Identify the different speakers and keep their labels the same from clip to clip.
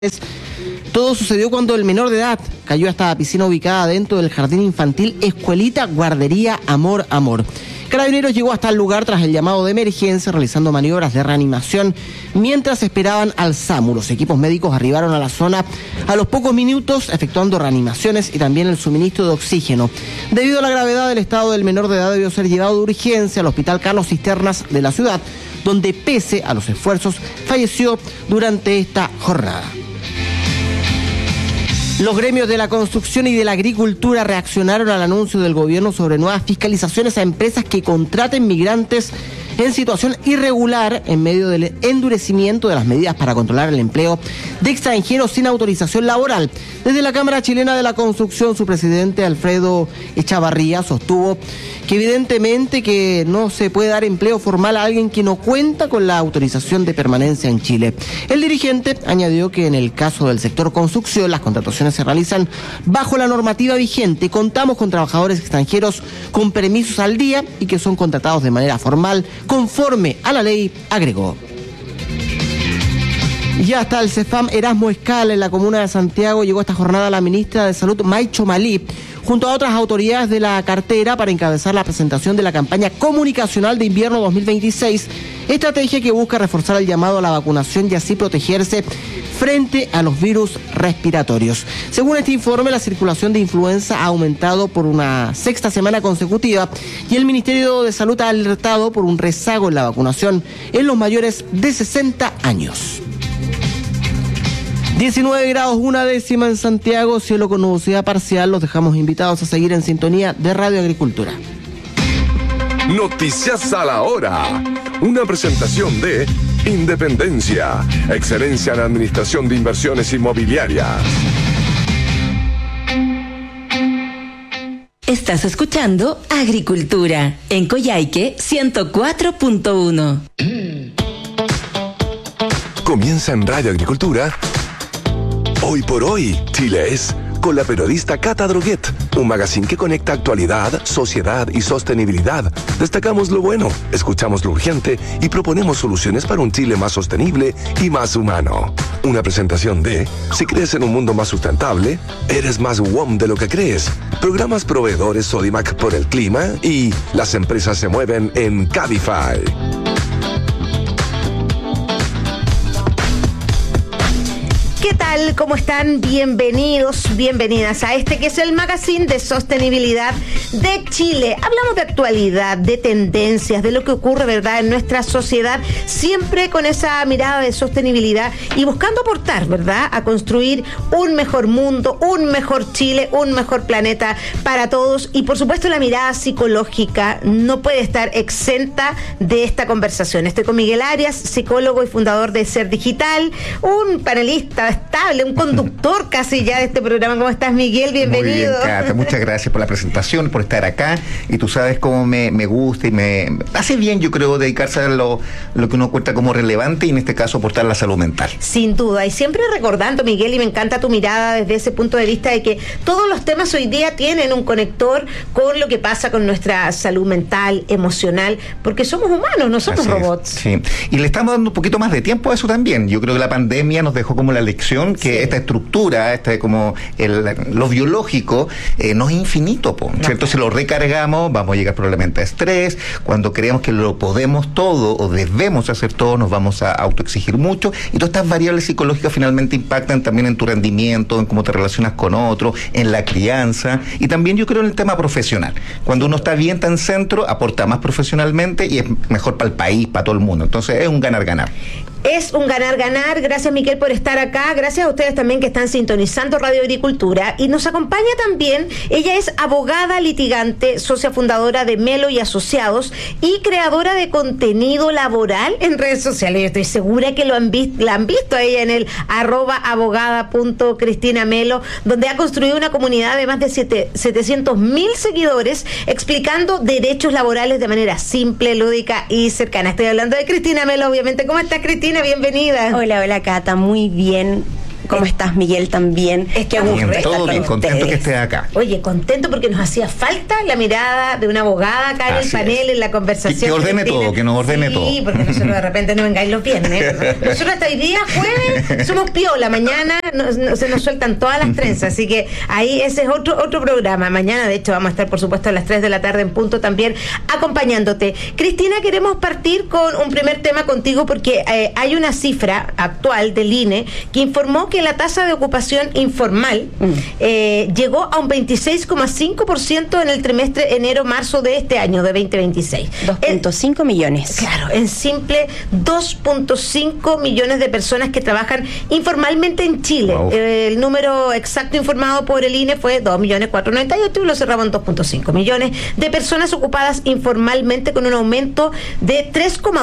Speaker 1: Todo sucedió cuando el menor de edad cayó a esta piscina ubicada dentro del jardín infantil Escuelita Guardería Amor Amor. Carabineros llegó hasta el lugar tras el llamado de emergencia, realizando maniobras de reanimación mientras esperaban al SAMU. Los equipos médicos arribaron a la zona a los pocos minutos, efectuando reanimaciones y también el suministro de oxígeno. Debido a la gravedad del estado del menor de edad, debió ser llevado de urgencia al Hospital Carlos Cisternas de la ciudad, donde pese a los esfuerzos falleció durante esta jornada. Los gremios de la construcción y de la agricultura reaccionaron al anuncio del gobierno sobre nuevas fiscalizaciones a empresas que contraten migrantes en situación irregular en medio del endurecimiento de las medidas para controlar el empleo de extranjeros sin autorización laboral. Desde la Cámara Chilena de la Construcción, su presidente Alfredo Echavarría sostuvo que evidentemente que no se puede dar empleo formal a alguien que no cuenta con la autorización de permanencia en Chile. El dirigente añadió que en el caso del sector construcción, las contrataciones se realizan bajo la normativa vigente. Contamos con trabajadores extranjeros con permisos al día y que son contratados de manera formal, conforme a la ley, agregó. Y hasta el CEFAM Erasmo Escala en la comuna de Santiago llegó esta jornada la ministra de Salud, Maicho Malí, junto a otras autoridades de la cartera para encabezar la presentación de la campaña comunicacional de invierno 2026, estrategia que busca reforzar el llamado a la vacunación y así protegerse frente a los virus respiratorios. Según este informe, la circulación de influenza ha aumentado por una sexta semana consecutiva y el Ministerio de Salud ha alertado por un rezago en la vacunación en los mayores de 60 años. 19 grados, 1/10 en Santiago, cielo con nubosidad parcial. Los dejamos invitados a seguir en sintonía de Radio Agricultura.
Speaker 2: Noticias a la hora. Una presentación de Independencia, excelencia en administración de inversiones inmobiliarias.
Speaker 3: Estás escuchando Agricultura en Coyhaique 104.1.
Speaker 2: Comienza en Radio Agricultura. Hoy por hoy, Chile es, con la periodista Cata Droguet, un magazine que conecta actualidad, sociedad y sostenibilidad. Destacamos lo bueno, escuchamos lo urgente y proponemos soluciones para un Chile más sostenible y más humano. Una presentación de, si crees en un mundo más sustentable, eres más WOM de lo que crees. Programas proveedores Sodimac por el clima y las empresas se mueven en Cabify.
Speaker 4: ¿Qué tal? ¿Cómo están? Bienvenidos, bienvenidas a este que es el magazine de sostenibilidad de Chile. Hablamos de actualidad, de tendencias, de lo que ocurre, ¿verdad?, en nuestra sociedad, siempre con esa mirada de sostenibilidad y buscando aportar, ¿verdad?, a construir un mejor mundo, un mejor Chile, un mejor planeta para todos. Y por supuesto la mirada psicológica no puede estar exenta de esta conversación. Estoy con Miguel Arias, psicólogo y fundador de Ser Digital, un panelista estable, un conductor casi ya de este programa. ¿Cómo estás, Miguel? Bienvenido.
Speaker 5: Muy bien, Cata, muchas gracias por la presentación, por estar acá, y tú sabes cómo me gusta y me hace bien, yo creo, dedicarse a lo que uno cuenta como relevante y en este caso aportar la salud mental.
Speaker 4: Sin duda, y siempre recordando, Miguel, y me encanta tu mirada desde ese punto de vista de que todos los temas hoy día tienen un conector con lo que pasa con nuestra salud mental, emocional, porque somos humanos, no somos robots.
Speaker 5: Sí, y le estamos dando un poquito más de tiempo a eso también. Yo creo que la pandemia nos dejó como la lección que esta estructura, como lo biológico, no es infinito, ¿cierto? Si lo recargamos, vamos a llegar probablemente a estrés. Cuando creemos que lo podemos todo o debemos hacer todo, nos vamos a autoexigir mucho, y todas estas variables psicológicas finalmente impactan también en tu rendimiento, en cómo te relacionas con otros, en la crianza, y también yo creo en el tema profesional. Cuando uno está bien tan centro, aporta más profesionalmente y es mejor para el país, para todo el mundo. Entonces es un ganar-ganar.
Speaker 4: Es un ganar-ganar. Gracias, Miguel, por estar acá. Gracias a ustedes también que están sintonizando Radio Agricultura. Y nos acompaña también, ella es abogada litigante, socia fundadora de Melo y Asociados y creadora de contenido laboral en redes sociales. Yo estoy segura que la han visto a ella en el @abogada.cristinamelo, donde ha construido una comunidad de más de 700.000 seguidores explicando derechos laborales de manera simple, lúdica y cercana. Estoy hablando de Cristina Melo, obviamente. ¿Cómo estás, Cristina? Bienvenida.
Speaker 6: Hola, Cata, muy bien. ¿Cómo estás, Miguel? También.
Speaker 4: Qué
Speaker 5: bien, todo bien, contento que estés acá.
Speaker 4: Oye, contento porque nos hacía falta la mirada de una abogada acá en el panel, en la conversación.
Speaker 5: Que ordene todo, que nos ordene todo.
Speaker 4: Sí, porque nosotros de repente no vengáis los viernes. Nosotros hasta hoy día, jueves, somos piola. Mañana se nos sueltan todas las trenzas. Así que ahí ese es otro programa. Mañana, de hecho, vamos a estar, por supuesto, a las 3 de la tarde en punto también acompañándote. Cristina, queremos partir con un primer tema contigo porque hay una cifra actual del INE que informó que la tasa de ocupación informal llegó a un 26,5% en el trimestre enero-marzo de este año, de 2026.
Speaker 6: 2.5 millones.
Speaker 4: Claro, en simple 2.5 millones de personas que trabajan informalmente en Chile.
Speaker 5: Wow.
Speaker 4: El número exacto informado por el INE fue 2.498.000 y lo cerramos en 2.5 millones de personas ocupadas informalmente, con un aumento de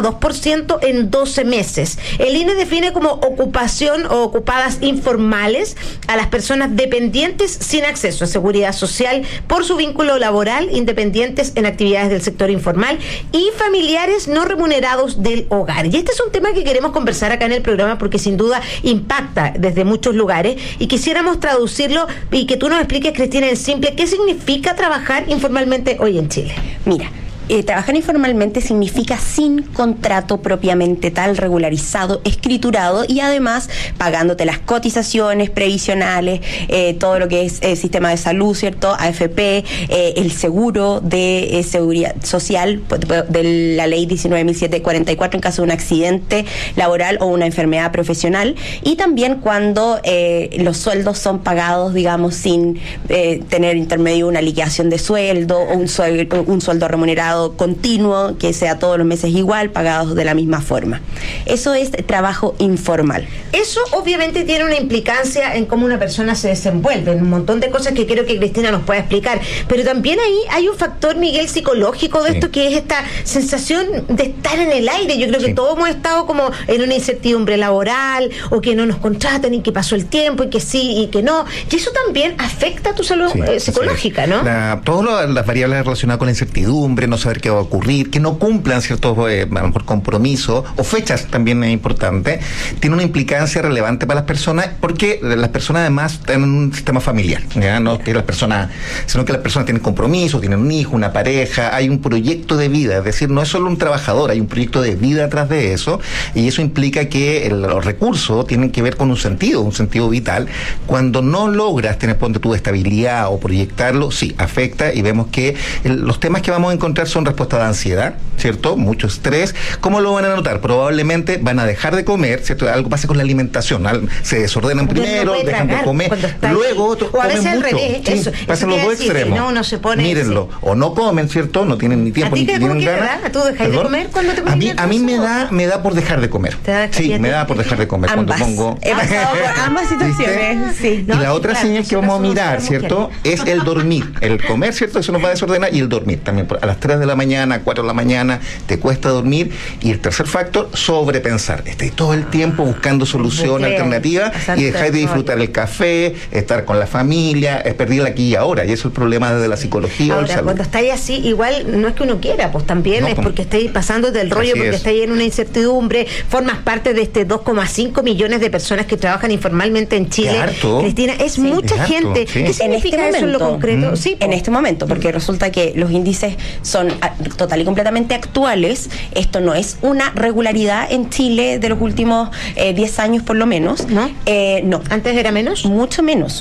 Speaker 4: 3,2% en 12 meses. El INE define como ocupación o ocupadas informales a las personas dependientes sin acceso a seguridad social por su vínculo laboral, independientes en actividades del sector informal y familiares no remunerados del hogar. Y este es un tema que queremos conversar acá en el programa porque sin duda impacta desde muchos lugares y quisiéramos traducirlo y que tú nos expliques, Cristina, en simple, ¿qué significa trabajar informalmente hoy en Chile?
Speaker 6: Mira, trabajar informalmente significa sin contrato propiamente tal, regularizado, escriturado y además pagándote las cotizaciones previsionales, todo lo que es sistema de salud, ¿cierto? AFP, el seguro de seguridad social de la ley 19.744 en caso de un accidente laboral o una enfermedad profesional, y también cuando los sueldos son pagados, digamos, sin tener intermedio una liquidación de sueldo o un sueldo remunerado continuo, que sea todos los meses igual, pagados de la misma forma. Eso es trabajo informal.
Speaker 4: Eso obviamente tiene una implicancia en cómo una persona se desenvuelve, en un montón de cosas que creo que Cristina nos puede explicar, pero también ahí hay un factor, Miguel, psicológico de esto, que es esta sensación de estar en el aire. Yo creo que todos hemos estado como en una incertidumbre laboral, o que no nos contratan y que pasó el tiempo y que sí y que no, y eso también afecta a tu salud psicológica, ¿no?
Speaker 5: Todas las variables relacionadas con la incertidumbre, no saber qué va a ocurrir, que no cumplan ciertos a lo mejor compromisos o fechas, también es importante, tiene una implicancia relevante para las personas, porque las personas además tienen un sistema familiar, ¿ya? No que las personas, sino que las personas tienen compromisos, tienen un hijo, una pareja, hay un proyecto de vida, es decir, no es solo un trabajador, hay un proyecto de vida atrás de eso, y eso implica que los recursos tienen que ver con un sentido vital. Cuando no logras tener, ponte tú, estabilidad o proyectarlo, sí, afecta, y vemos que los temas que vamos a encontrar son respuestas de ansiedad, ¿cierto? Mucho estrés. ¿Cómo lo van a notar? Probablemente van a dejar de comer, ¿cierto? Algo pasa con la alimentación, se desordenan primero, dejan de comer, luego
Speaker 4: o a veces
Speaker 5: comen
Speaker 4: al
Speaker 5: mucho.
Speaker 4: revés,
Speaker 5: Sí,
Speaker 4: eso
Speaker 5: pasan los dos extremos.
Speaker 4: No, uno se pone,
Speaker 5: mírenlo, o no comen, ¿cierto? No tienen ni tiempo,
Speaker 4: ¿a ti
Speaker 5: ni tienen ganas.
Speaker 4: ¿Tú dejas de comer cuando te pones
Speaker 5: a mí me da por dejar de comer. Sí, me da por dejar de comer.
Speaker 6: Ambas.
Speaker 5: Cuando pongo...
Speaker 6: He pasado por ambas situaciones. Sí.
Speaker 5: Y la otra señal que vamos a mirar, ¿cierto? Es el dormir. El comer, ¿cierto? Eso nos va a desordenar, y el dormir también. A las 3 de la mañana, 4 de la mañana, te cuesta dormir. Y el tercer factor, sobrepensar. Estáis todo el tiempo buscando solución alternativa y dejáis de disfrutar el café, estar con la familia, es perder aquí y ahora. Y eso es el problema desde la psicología o el salud.
Speaker 4: Cuando estáis así, igual no es que uno quiera, pues también es porque estáis pasando del rollo, porque estáis en una incertidumbre, formas parte de este 2,5 millones de personas que trabajan informalmente en Chile. Cristina, es mucha gente. ¿Qué significa eso en lo concreto? Sí,
Speaker 6: en este momento, porque resulta que los índices son total y completamente actuales. Esto no es una regularidad en Chile de los últimos 10 años por lo menos.
Speaker 4: ¿No?
Speaker 6: No.
Speaker 4: ¿Antes era menos?
Speaker 6: Mucho menos.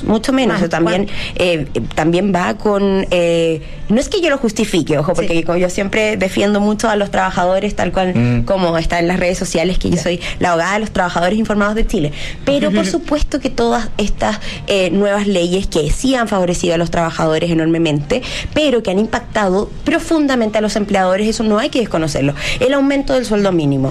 Speaker 6: También va con... no es que yo lo justifique, ojo, porque yo siempre defiendo mucho a los trabajadores, tal cual como está en las redes sociales, que yo soy la abogada de los trabajadores informados de Chile. Pero por supuesto que todas estas nuevas leyes que sí han favorecido a los trabajadores enormemente, pero que han impactado profundamente a los empleadores, eso no hay que desconocerlo. El aumento del sueldo mínimo,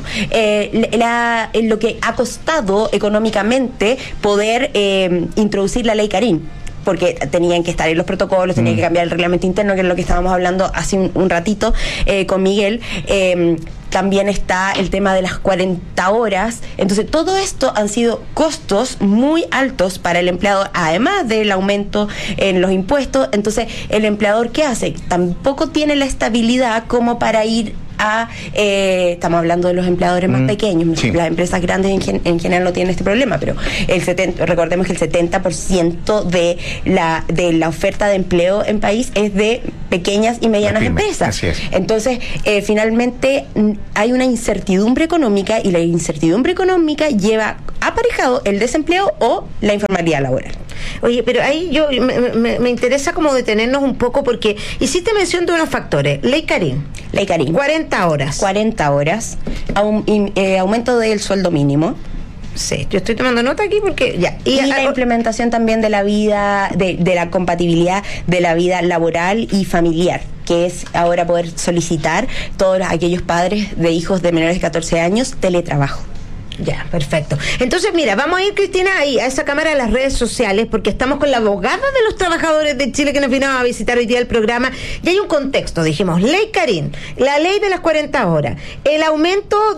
Speaker 6: lo que ha costado económicamente poder introducir la ley Karim, porque tenían que estar en los protocolos, tenían que cambiar el reglamento interno, que es lo que estábamos hablando hace un ratito con Miguel. También está el tema de las 40 horas. Entonces, todo esto han sido costos muy altos para el empleador, además del aumento en los impuestos. Entonces, el empleador, ¿qué hace? Tampoco tiene la estabilidad como para ir a, estamos hablando de los empleadores más pequeños,
Speaker 5: sí.
Speaker 6: Las empresas grandes en general no tienen este problema, pero recordemos que el 70% de la oferta de empleo en país es de pequeñas y medianas empresas.
Speaker 5: Así es.
Speaker 6: Entonces, finalmente hay una incertidumbre económica, y la incertidumbre económica lleva aparejado el desempleo o la informalidad laboral.
Speaker 4: Oye, pero ahí yo me interesa como detenernos un poco, porque hiciste mención de unos factores. Ley Karim. 40 horas.
Speaker 6: 40 horas, aumento del sueldo mínimo.
Speaker 4: Sí, yo estoy tomando nota aquí porque ya.
Speaker 6: Y la implementación también de la vida, de la compatibilidad de la vida laboral y familiar, que es ahora poder solicitar todos aquellos padres de hijos de menores de 14 años teletrabajo.
Speaker 4: Ya, perfecto. Entonces, mira, vamos a ir, Cristina, ahí a esa cámara de las redes sociales, porque estamos con la abogada de los trabajadores de Chile que nos vino a visitar hoy día el programa. Y hay un contexto, dijimos, Ley Karim, la ley de las 40 horas, el aumento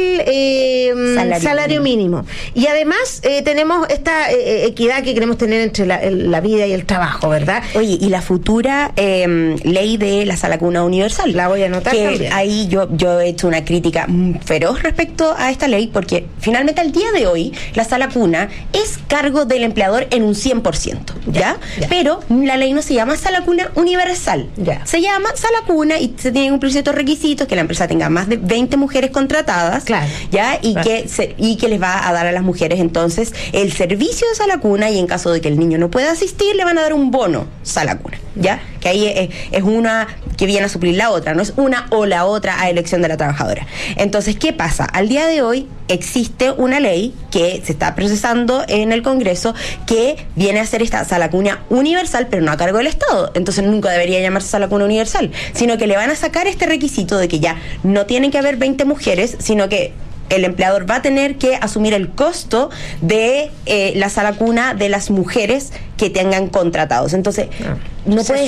Speaker 4: del salario mínimo. Y además tenemos esta equidad que queremos tener entre la vida y el trabajo, ¿verdad?
Speaker 6: Oye, y la futura ley de la sala cuna universal.
Speaker 4: La voy a anotar
Speaker 6: que
Speaker 4: también.
Speaker 6: Ahí yo he hecho una crítica feroz respecto a esta ley, porque finalmente al día de hoy la sala cuna es cargo del empleador en un 100%, ¿ya? Pero la ley no se llama sala cuna universal, se llama sala cuna y se tienen un ciertos requisitos, que la empresa tenga más de 20 mujeres contratadas, ¿ya? Y que les va a dar a las mujeres entonces el servicio de sala cuna, y en caso de que el niño no pueda asistir le van a dar un bono sala cuna, ¿ya? Que ahí es una que viene a suplir la otra, no es una o la otra a elección de la trabajadora. Entonces, ¿qué pasa? Al día de hoy existe una ley que se está procesando en el Congreso que viene a ser esta sala cuna universal, pero no a cargo del Estado. Entonces nunca debería llamarse sala cuna universal, sino que le van a sacar este requisito de que ya no tienen que haber 20 mujeres, sino que el empleador va a tener que asumir el costo de la sala cuna de las mujeres que tengan contratados. Entonces, no puede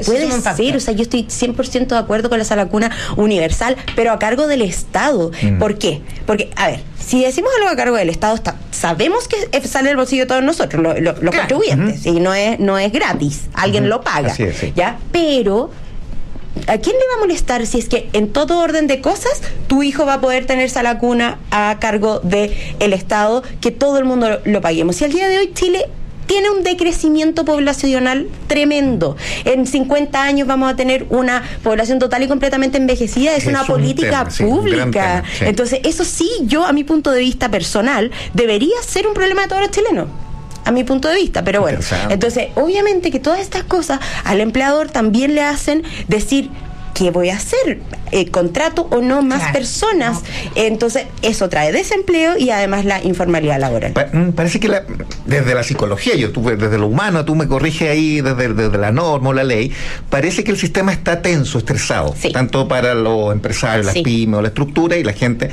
Speaker 6: ser, o sea, yo estoy 100% de acuerdo con la sala cuna universal, pero a cargo del Estado. ¿Por qué? Porque, a ver, si decimos algo a cargo del Estado, sabemos que sale del bolsillo de todos nosotros, los contribuyentes, y no es gratis, alguien lo paga,
Speaker 5: Así es, sí.
Speaker 6: ¿ya? Pero ¿a quién le va a molestar si es que en todo orden de cosas tu hijo va a poder tener sala cuna a cargo del Estado, que todo el mundo lo paguemos? Si al día de hoy Chile tiene un decrecimiento poblacional tremendo. En 50 años vamos a tener una población total y completamente envejecida. Es una política pública.
Speaker 5: Sí.
Speaker 6: Entonces, eso sí, yo, a mi punto de vista personal, debería ser un problema de todos los chilenos, a mi punto de vista, pero bueno. Entonces, obviamente que todas estas cosas al empleador también le hacen decir, ¿qué voy a hacer? ¿Contrato o no más personas? Entonces, eso trae desempleo y además la informalidad laboral.
Speaker 5: Parece que desde la psicología, desde lo humano, tú me corriges ahí, desde la norma o la ley, parece que el sistema está tenso, estresado, tanto para los empresarios, las pymes o la estructura y la gente.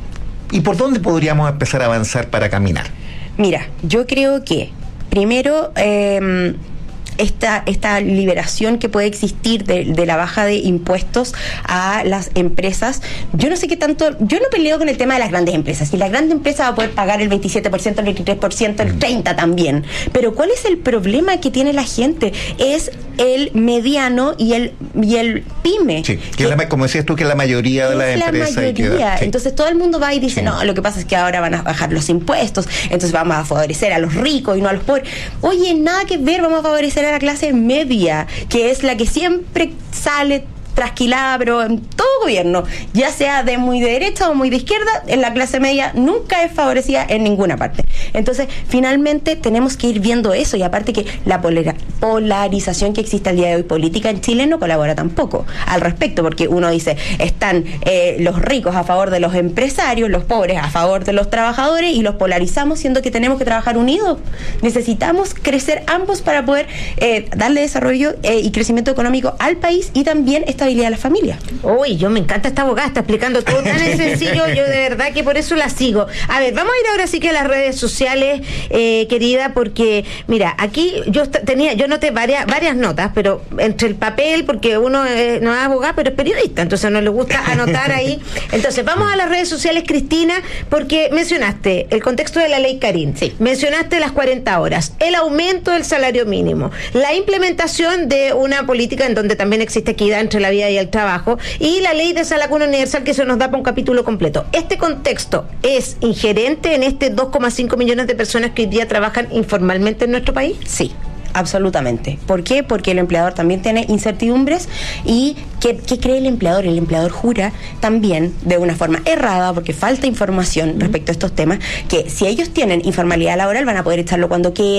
Speaker 5: ¿Y por dónde podríamos empezar a avanzar para caminar?
Speaker 6: Mira, yo creo que primero esta liberación que puede existir de la baja de impuestos a las empresas, yo no sé qué tanto, yo no peleo con el tema de las grandes empresas, y la grande empresa va a poder pagar el 27%, el 23%, el 30% también, pero ¿cuál es el problema que tiene la gente? Es el mediano y el pyme.
Speaker 5: Sí, como decías tú, que es la mayoría de las empresas.
Speaker 6: La mayoría. Entonces todo el mundo va y dice, no, lo que pasa es que ahora van a bajar los impuestos, entonces vamos a favorecer a los ricos y no a los pobres. Oye, nada que ver, vamos a favorecer a la clase media, que es la que siempre sale trasquilada, pero en todo gobierno, ya sea de muy de derecha o muy de izquierda, en la clase media nunca es favorecida en ninguna parte. Entonces, finalmente tenemos que ir viendo eso, y aparte que la polarización que existe al día de hoy política en Chile no colabora tampoco al respecto, porque uno dice, están los ricos a favor de los empresarios, los pobres a favor de los trabajadores, y los polarizamos, siendo que tenemos que trabajar unidos. Necesitamos crecer ambos para poder darle desarrollo y crecimiento económico al país, y también estabilidad a la familia.
Speaker 4: Uy, yo me encanta esta abogada, está explicando todo tan sencillo, yo de verdad que por eso la sigo. A ver, vamos a ir ahora sí que a las redes sociales, querida, porque mira, aquí yo noté varias notas, pero entre el papel, porque uno no es abogado, pero es periodista, entonces no le gusta anotar ahí. Entonces, vamos a las redes sociales, Cristina, porque mencionaste el contexto de la ley Karim, mencionaste las 40 horas, el aumento del salario mínimo, la implementación de una política en donde también existe equidad entre la vida vida y el trabajo, y la ley de salario universal, que eso nos da para un capítulo completo. ¿Este contexto es ingerente en este 2,5 millones de personas que hoy día trabajan informalmente en nuestro país?
Speaker 6: Sí. Absolutamente. ¿Por qué? Porque el empleador también tiene incertidumbres. ¿Y qué cree el empleador? El empleador jura también de una forma errada, porque falta información respecto a estos temas, que si ellos tienen informalidad laboral van a poder echarlo cuando quieran,